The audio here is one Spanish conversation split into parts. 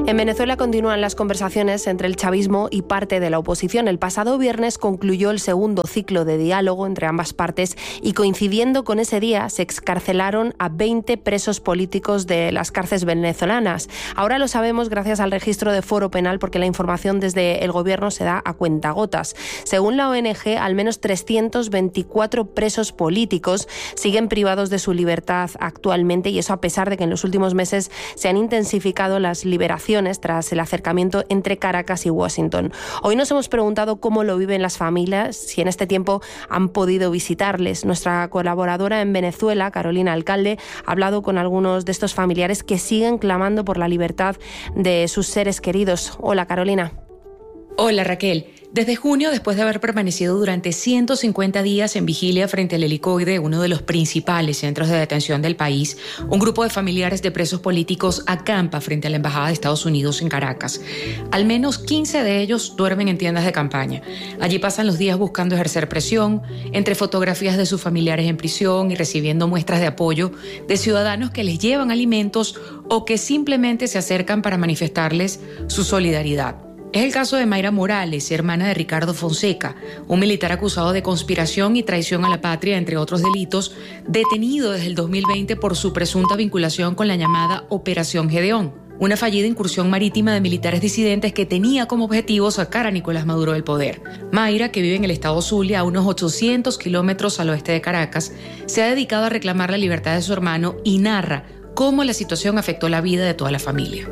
En Venezuela continúan las conversaciones entre el chavismo y parte de la oposición. El pasado viernes concluyó el segundo ciclo de diálogo entre ambas partes y, coincidiendo con ese día, se excarcelaron a 20 presos políticos de las cárceles venezolanas. Ahora lo sabemos gracias al registro de Foro Penal, porque la información desde el gobierno se da a cuentagotas. Según la ONG, al menos 324 presos políticos siguen privados de su libertad actualmente, y eso a pesar de que en los últimos meses se han intensificado las liberaciones tras el acercamiento entre Caracas y Washington. Hoy nos hemos preguntado cómo lo viven las familias, si en este tiempo han podido visitarles. Nuestra colaboradora en Venezuela, Carolina Alcalde, ha hablado con algunos de estos familiares que siguen clamando por la libertad de sus seres queridos. Hola, Carolina. Hola, Raquel. Desde junio, después de haber permanecido durante 150 días en vigilia frente al Helicoide, uno de los principales centros de detención del país, un grupo de familiares de presos políticos acampa frente a la Embajada de Estados Unidos en Caracas. Al menos 15 de ellos duermen en tiendas de campaña. Allí pasan los días buscando ejercer presión, entre fotografías de sus familiares en prisión y recibiendo muestras de apoyo de ciudadanos que les llevan alimentos o que simplemente se acercan para manifestarles su solidaridad. Es el caso de Mayra Morales, hermana de Ricardo Fonseca, un militar acusado de conspiración y traición a la patria, entre otros delitos, detenido desde el 2020 por su presunta vinculación con la llamada Operación Gedeón, una fallida incursión marítima de militares disidentes que tenía como objetivo sacar a Nicolás Maduro del poder. Mayra, que vive en el estado Zulia, a unos 800 kilómetros al oeste de Caracas, se ha dedicado a reclamar la libertad de su hermano y narra cómo la situación afectó la vida de toda la familia.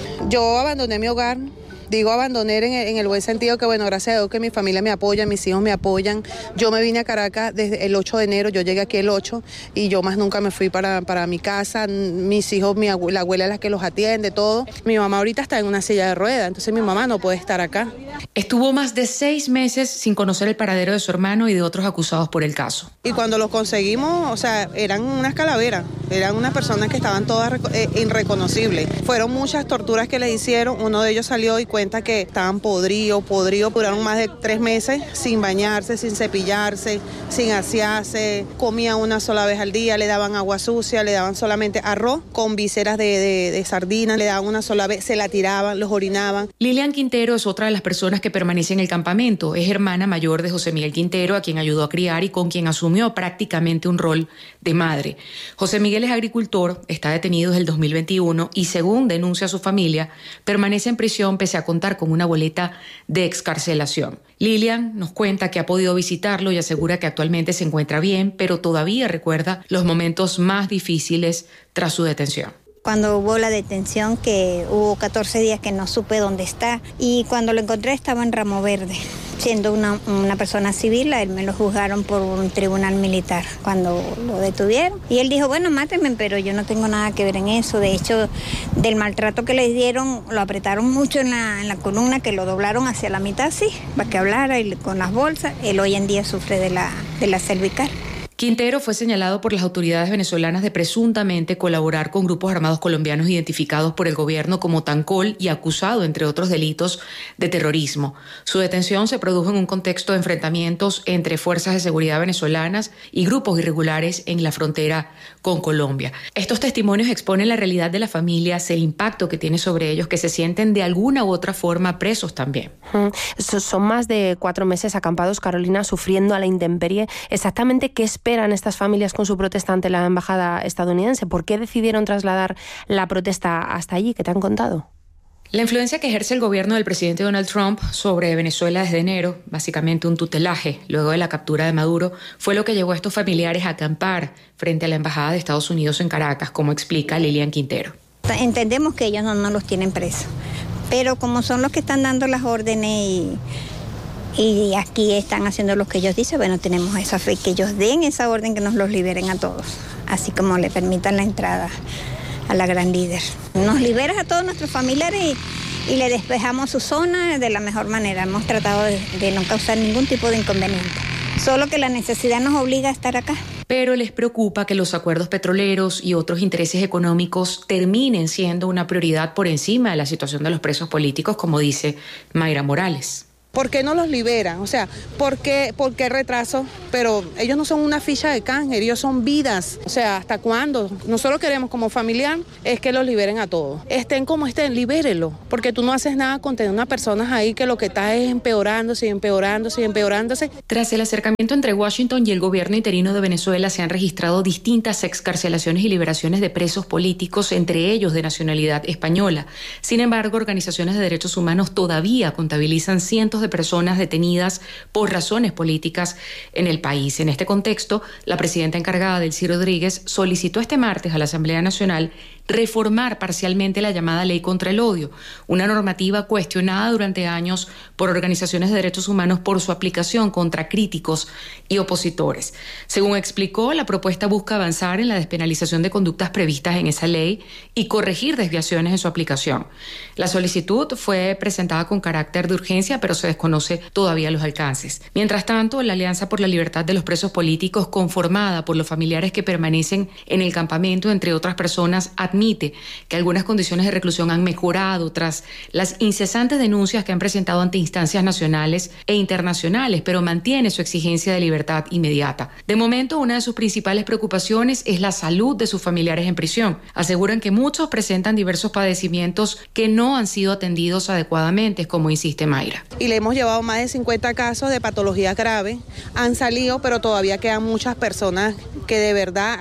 Yo abandoné mi hogar. Digo abandonar en el buen sentido que, bueno, gracias a Dios que mi familia me apoya, mis hijos me apoyan. Yo me vine a Caracas desde el 8 de enero, yo llegué aquí el 8 y yo más nunca me fui para mi casa. Mis hijos, la abuela es la que los atiende, todo. Mi mamá ahorita está en una silla de ruedas, entonces mi mamá no puede estar acá. Estuvo más de 6 meses sin conocer el paradero de su hermano y de otros acusados por el caso. Y cuando los conseguimos, o sea, eran unas calaveras, eran unas personas que estaban todas irreconocibles. Fueron muchas torturas que le hicieron, uno de ellos salió y cuenta que estaban podridos, duraron más de 3 meses sin bañarse, sin cepillarse, sin asearse, comían una sola vez al día, le daban agua sucia, le daban solamente arroz con vísceras de sardinas, le daban una sola vez, se la tiraban, los orinaban. Lilian Quintero es otra de las personas que permanece en el campamento, es hermana mayor de José Miguel Quintero, a quien ayudó a criar y con quien asumió prácticamente un rol de madre. José Miguel es agricultor, está detenido desde el 2021 y, según denuncia su familia, permanece en prisión pese a contar con una boleta de excarcelación. Lilian nos cuenta que ha podido visitarlo y asegura que actualmente se encuentra bien, pero todavía recuerda los momentos más difíciles tras su detención. Cuando hubo la detención, que hubo 14 días que no supe dónde está, y cuando lo encontré estaba en Ramo Verde. Siendo una persona civil, a él me lo juzgaron por un tribunal militar cuando lo detuvieron. Y él dijo, bueno, mátenme, pero yo no tengo nada que ver en eso. De hecho, del maltrato que le dieron, lo apretaron mucho en la columna, que lo doblaron hacia la mitad, así, para que hablara, y con las bolsas. Él hoy en día sufre de la cervical. Quintero fue señalado por las autoridades venezolanas de presuntamente colaborar con grupos armados colombianos identificados por el gobierno como Tancol y acusado, entre otros delitos, de terrorismo. Su detención se produjo en un contexto de enfrentamientos entre fuerzas de seguridad venezolanas y grupos irregulares en la frontera con Colombia. Estos testimonios exponen la realidad de las familias, el impacto que tiene sobre ellos, que se sienten de alguna u otra forma presos también. Son más de 4 meses acampados, Carolina, sufriendo a la intemperie. Exactamente, ¿qué esperan estas familias con su protesta ante la embajada estadounidense? ¿Por qué decidieron trasladar la protesta hasta allí? ¿Qué te han contado? La influencia que ejerce el gobierno del presidente Donald Trump sobre Venezuela desde enero, básicamente un tutelaje luego de la captura de Maduro, fue lo que llevó a estos familiares a acampar frente a la embajada de Estados Unidos en Caracas, como explica Lilian Quintero. Entendemos que ellos no los tienen presos, pero como son los que están dando las órdenes y aquí están haciendo lo que ellos dicen, bueno, tenemos esa fe, que ellos den esa orden, que nos los liberen a todos, así como le permitan la entrada a la gran líder. Nos liberas a todos nuestros familiares y le despejamos su zona de la mejor manera. Hemos tratado de no causar ningún tipo de inconveniente, solo que la necesidad nos obliga a estar acá. Pero les preocupa que los acuerdos petroleros y otros intereses económicos terminen siendo una prioridad por encima de la situación de los presos políticos, como dice Mayra Morales. ¿Por qué no los liberan? O sea, ¿por qué retraso? Pero ellos no son una ficha de canje, ellos son vidas. O sea, ¿hasta cuándo? Nosotros queremos como familiar es que los liberen a todos. Estén como estén, libérenlos, porque tú no haces nada con tener unas personas ahí que lo que está es empeorándose. Tras el acercamiento entre Washington y el gobierno interino de Venezuela, se han registrado distintas excarcelaciones y liberaciones de presos políticos, entre ellos de nacionalidad española. Sin embargo, organizaciones de derechos humanos todavía contabilizan cientos de personas detenidas por razones políticas en el país. En este contexto, la presidenta encargada, Delcy Rodríguez, solicitó este martes a la Asamblea Nacional reformar parcialmente la llamada Ley contra el Odio, una normativa cuestionada durante años por organizaciones de derechos humanos por su aplicación contra críticos y opositores. Según explicó, la propuesta busca avanzar en la despenalización de conductas previstas en esa ley y corregir desviaciones en su aplicación. La solicitud fue presentada con carácter de urgencia, pero se desconoce todavía los alcances. Mientras tanto, la Alianza por la Libertad de los Presos Políticos, conformada por los familiares que permanecen en el campamento, entre otras personas, admite que algunas condiciones de reclusión han mejorado tras las incesantes denuncias que han presentado ante instancias nacionales e internacionales, pero mantiene su exigencia de libertad inmediata. De momento, una de sus principales preocupaciones es la salud de sus familiares en prisión. Aseguran que muchos presentan diversos padecimientos que no han sido atendidos adecuadamente, como insiste Mayra. Y le hemos llevado más de 50 casos de patologías graves. Han salido, pero todavía quedan muchas personas que de verdad,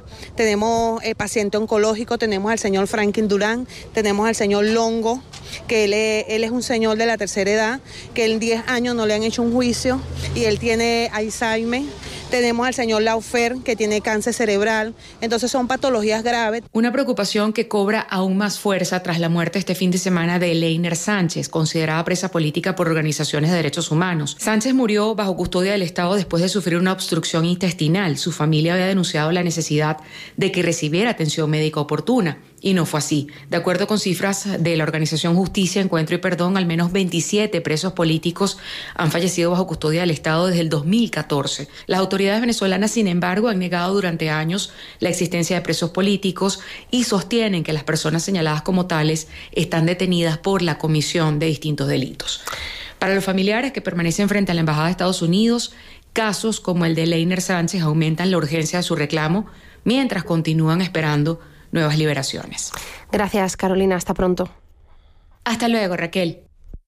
tenemos paciente oncológico, tenemos al señor Franklin Durán, tenemos al señor Longo, que él es un señor de la tercera edad, que en 10 años no le han hecho un juicio y él tiene Alzheimer. Tenemos al señor Laufer, que tiene cáncer cerebral. Entonces son patologías graves. Una preocupación que cobra aún más fuerza tras la muerte este fin de semana de Leiner Sánchez, considerada presa política por organizaciones de derechos humanos. Sánchez murió bajo custodia del Estado después de sufrir una obstrucción intestinal. Su familia había denunciado la necesidad de que recibiera atención médica oportuna. Y no fue así. De acuerdo con cifras de la organización Justicia, Encuentro y Perdón, al menos 27 presos políticos han fallecido bajo custodia del Estado desde el 2014. Las autoridades venezolanas, sin embargo, han negado durante años la existencia de presos políticos y sostienen que las personas señaladas como tales están detenidas por la comisión de distintos delitos. Para los familiares que permanecen frente a la Embajada de Estados Unidos, casos como el de Leiner Sánchez aumentan la urgencia de su reclamo mientras continúan esperando nuevas liberaciones. Gracias, Carolina. Hasta pronto. Hasta luego, Raquel.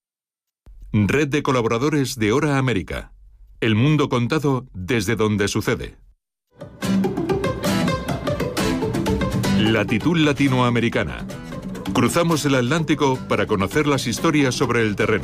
Red de colaboradores de Hora América. El mundo contado desde donde sucede. Latitud Latinoamericana. Cruzamos el Atlántico para conocer las historias sobre el terreno.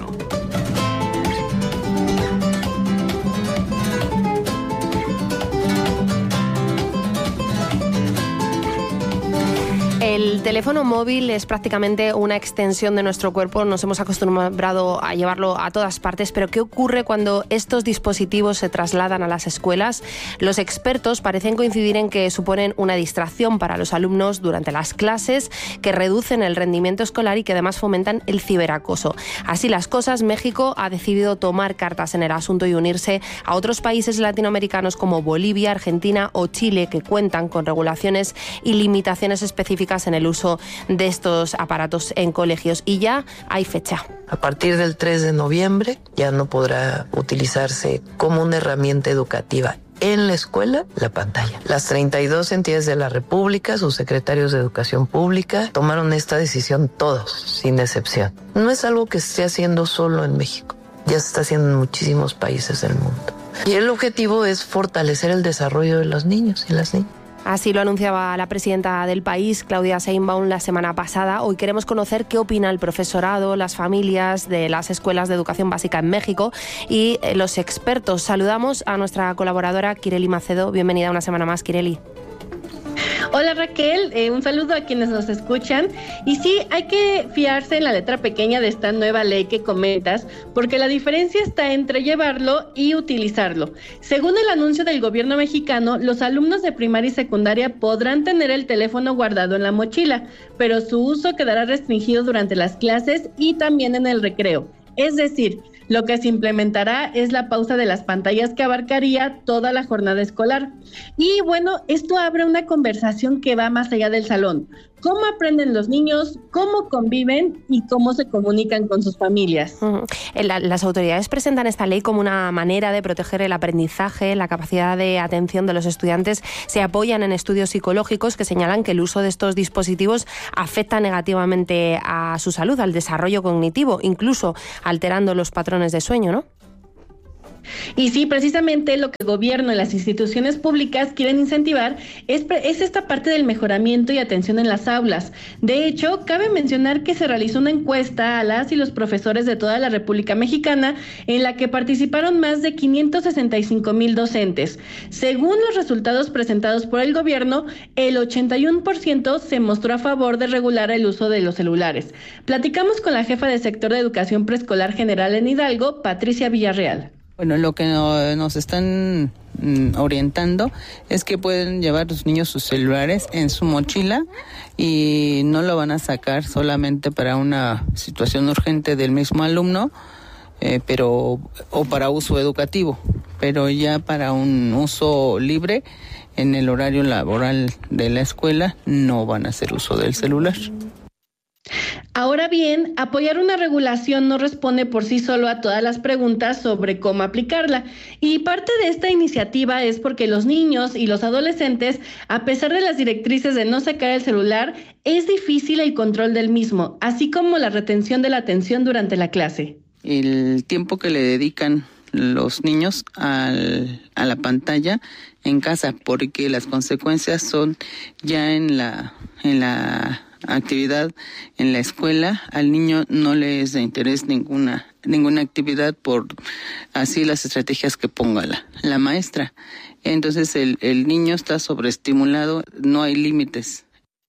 El teléfono móvil es prácticamente una extensión de nuestro cuerpo. Nos hemos acostumbrado a llevarlo a todas partes, pero ¿qué ocurre cuando estos dispositivos se trasladan a las escuelas? Los expertos parecen coincidir en que suponen una distracción para los alumnos durante las clases, que reducen el rendimiento escolar y que además fomentan el ciberacoso. Así las cosas, México ha decidido tomar cartas en el asunto y unirse a otros países latinoamericanos como Bolivia, Argentina o Chile, que cuentan con regulaciones y limitaciones específicas en el uso de estos aparatos en colegios. Y ya hay fecha. A partir del 3 de noviembre ya no podrá utilizarse como una herramienta educativa en la escuela la pantalla. Las 32 entidades de la República, sus secretarios de Educación Pública, tomaron esta decisión todos, sin excepción. No es algo que se esté haciendo solo en México, ya se está haciendo en muchísimos países del mundo. Y el objetivo es fortalecer el desarrollo de los niños y las niñas. Así lo anunciaba la presidenta del país, Claudia Sheinbaum, la semana pasada. Hoy queremos conocer qué opina el profesorado, las familias de las escuelas de educación básica en México y los expertos. Saludamos a nuestra colaboradora Kireli Macedo. Bienvenida una semana más, Kireli. Hola Raquel, un saludo a quienes nos escuchan. Y sí, hay que fiarse en la letra pequeña de esta nueva ley que comentas, porque la diferencia está entre llevarlo y utilizarlo. Según el anuncio del gobierno mexicano, los alumnos de primaria y secundaria podrán tener el teléfono guardado en la mochila, pero su uso quedará restringido durante las clases y también en el recreo. Es decir, lo que se implementará es la pausa de las pantallas que abarcaría toda la jornada escolar. Y bueno, esto abre una conversación que va más allá del salón, cómo aprenden los niños, cómo conviven y cómo se comunican con sus familias. Las autoridades presentan esta ley como una manera de proteger el aprendizaje, la capacidad de atención de los estudiantes. Se apoyan en estudios psicológicos que señalan que el uso de estos dispositivos afecta negativamente a su salud, al desarrollo cognitivo, incluso alterando los patrones de sueño, ¿no? Y sí, precisamente lo que el gobierno y las instituciones públicas quieren incentivar es esta parte del mejoramiento y atención en las aulas. De hecho, cabe mencionar que se realizó una encuesta a las y los profesores de toda la República Mexicana en la que participaron más de 565,000 docentes. Según los resultados presentados por el gobierno, el 81% se mostró a favor de regular el uso de los celulares. Platicamos con la jefa de sector de educación preescolar general en Hidalgo, Patricia Villarreal. Bueno, lo que nos están orientando es que pueden llevar los niños sus celulares en su mochila y no lo van a sacar solamente para una situación urgente del mismo alumno, o para uso educativo, pero ya para un uso libre en el horario laboral de la escuela no van a hacer uso del celular. Ahora bien, apoyar una regulación no responde por sí solo a todas las preguntas sobre cómo aplicarla. Y parte de esta iniciativa es porque los niños y los adolescentes, a pesar de las directrices de no sacar el celular, es difícil el control del mismo, así como la retención de la atención durante la clase. El tiempo que le dedican los niños a la pantalla en casa, porque las consecuencias son ya en la actividad en la escuela. Al niño no le es de interés ninguna actividad por así las estrategias que ponga la maestra. Entonces el niño está sobreestimulado, no hay límites.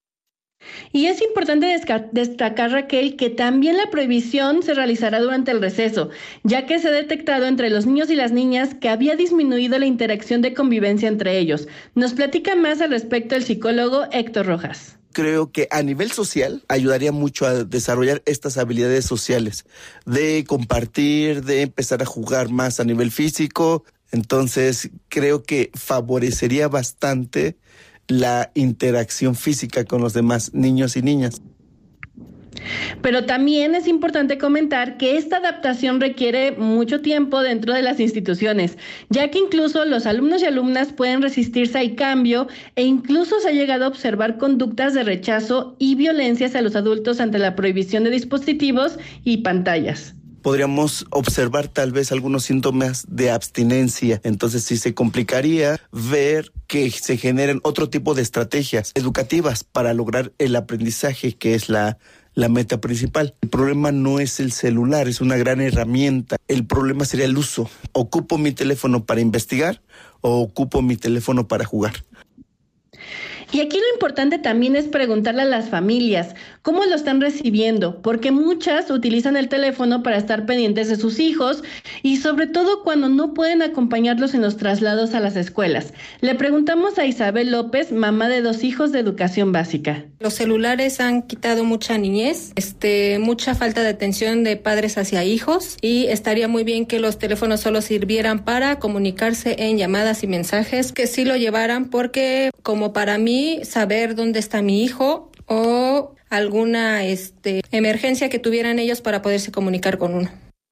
Y es importante destacar, Raquel, que también la prohibición se realizará durante el receso, ya que se ha detectado entre los niños y las niñas que había disminuido la interacción de convivencia entre ellos. Nos platica más al respecto el psicólogo Héctor Rojas. Creo que a nivel social ayudaría mucho a desarrollar estas habilidades sociales, de compartir, de empezar a jugar más a nivel físico. Entonces creo que favorecería bastante la interacción física con los demás niños y niñas. Pero también es importante comentar que esta adaptación requiere mucho tiempo dentro de las instituciones, ya que incluso los alumnos y alumnas pueden resistirse al cambio e incluso se ha llegado a observar conductas de rechazo y violencia hacia los adultos ante la prohibición de dispositivos y pantallas. Podríamos observar tal vez algunos síntomas de abstinencia, entonces sí se complicaría ver que se generen otro tipo de estrategias educativas para lograr el aprendizaje, que es la meta principal. El problema no es el celular, es una gran herramienta. El problema sería el uso. ¿Ocupo mi teléfono para investigar o ocupo mi teléfono para jugar? Y aquí lo importante también es preguntarle a las familias cómo lo están recibiendo, porque muchas utilizan el teléfono para estar pendientes de sus hijos y sobre todo cuando no pueden acompañarlos en los traslados a las escuelas. Le preguntamos a Isabel López, mamá de 2 hijos de educación básica. Los celulares han quitado mucha niñez, mucha falta de atención de padres hacia hijos, y estaría muy bien que los teléfonos solo sirvieran para comunicarse en llamadas y mensajes, que sí lo llevaran, porque como para mí saber dónde está mi hijo o alguna emergencia que tuvieran ellos para poderse comunicar con uno.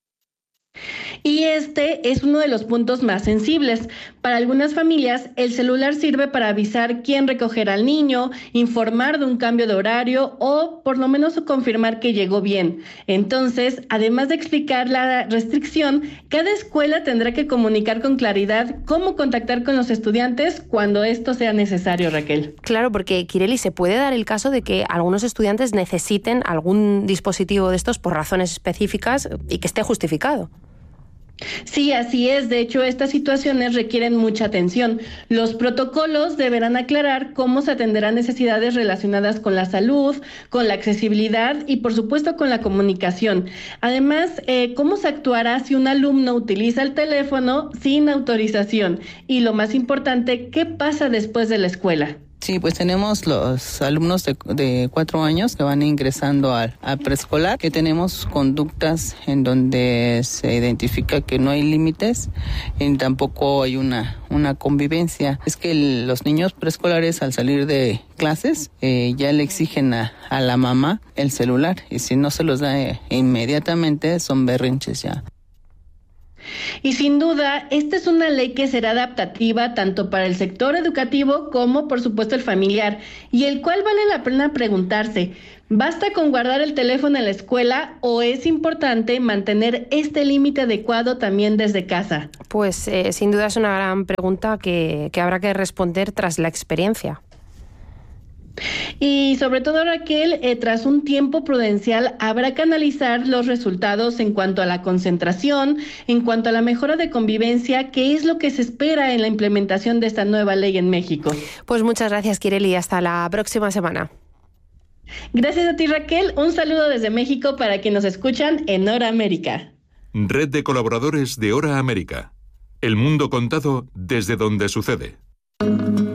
Y este es uno de los puntos más sensibles. Para algunas familias, el celular sirve para avisar quién recogerá al niño, informar de un cambio de horario o por lo menos confirmar que llegó bien. Entonces, además de explicar la restricción, cada escuela tendrá que comunicar con claridad cómo contactar con los estudiantes cuando esto sea necesario, Raquel. Claro, porque, Kireli, se puede dar el caso de que algunos estudiantes necesiten algún dispositivo de estos por razones específicas y que esté justificado. Sí, así es. De hecho, estas situaciones requieren mucha atención. Los protocolos deberán aclarar cómo se atenderán necesidades relacionadas con la salud, con la accesibilidad y, por supuesto, con la comunicación. Además, cómo se actuará si un alumno utiliza el teléfono sin autorización. Y lo más importante, ¿qué pasa después de la escuela? Sí, pues tenemos los alumnos de 4 años que van ingresando al preescolar, que tenemos conductas en donde se identifica que no hay límites y tampoco hay una convivencia. Es que los niños preescolares al salir de clases ya le exigen a la mamá el celular y si no se los da inmediatamente son berrinches ya. Y sin duda, esta es una ley que será adaptativa tanto para el sector educativo como, por supuesto, el familiar, y el cual vale la pena preguntarse, ¿basta con guardar el teléfono en la escuela o es importante mantener este límite adecuado también desde casa? Pues sin duda es una gran pregunta que habrá que responder tras la experiencia. Y sobre todo, Raquel, tras un tiempo prudencial habrá que analizar los resultados en cuanto a la concentración, en cuanto a la mejora de convivencia, qué es lo que se espera en la implementación de esta nueva ley en México. Pues muchas gracias, Kireli, hasta la próxima semana. Gracias a ti, Raquel, un saludo desde México para quienes nos escuchan en Hora América. Red de colaboradores de Hora América. El mundo contado desde donde sucede.